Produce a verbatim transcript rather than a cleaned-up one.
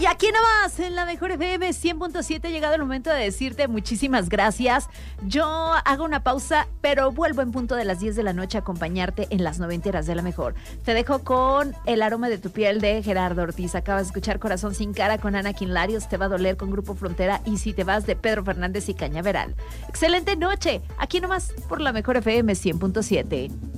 Y aquí nomás, en la Mejor F M cien punto siete, ha llegado el momento de decirte muchísimas gracias. Yo hago una pausa, pero vuelvo en punto de las diez de la noche a acompañarte en las noventeras de la Mejor. Te dejo con El aroma de tu piel de Gerardo Ortiz. Acabas de escuchar Corazón sin cara con Ana Quinlarios. Te va a doler con Grupo Frontera. Y si te vas, de Pedro Fernández y Cañaveral. Excelente noche, aquí nomás por la Mejor F M cien punto siete.